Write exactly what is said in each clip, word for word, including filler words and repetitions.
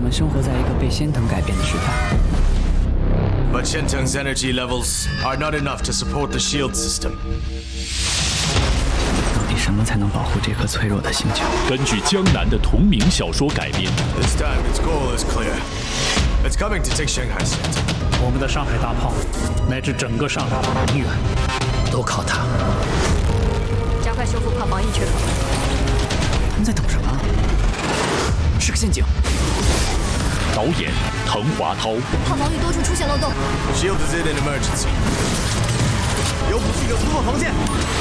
们生活在一个被仙藤改变的时代。 But Shenteng's energy levels are not enough to support the shield system. 到底什么才能保护这颗脆弱的星球？ 根据江南的同名小说改编。 This time its goal is clear. It's coming to take Shanghai City. 我们的上海大炮，乃至整个上海的能源，都靠它。 加快修复炮防御缺口。 他们在等什么？是个陷阱。 导演滕华涛。 炮防御多处出现漏洞。 Shield is in an emergency. 有武器者突破防线。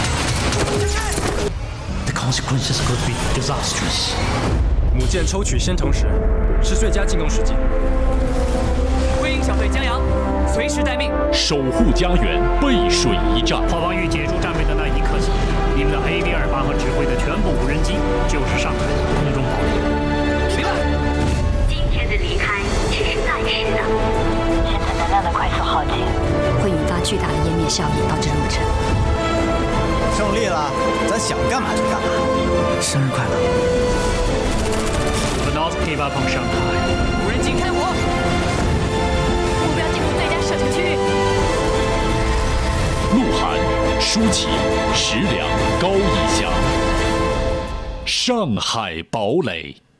The consequences could be disastrous. 母舰抽取仙藤时是最佳进攻时机。 灰鹰小队江阳，随时待命。 守护家园，背水一战。 炮防御解除战备的那一刻起，你们的 A V 二八和指挥的全部无人机就是上海的空中堡垒。 明白。 今天的离开只是暂时的，现在能量的快速耗尽， 会引发巨大的湮灭效应，导致落尘。 胜利了，咱想干嘛就干嘛。 生日快乐 Do not give up on Shanghai. 无人机开火， 目标进入最佳射程区域。 鹿晗、舒淇、石良、高以翔，上海堡垒。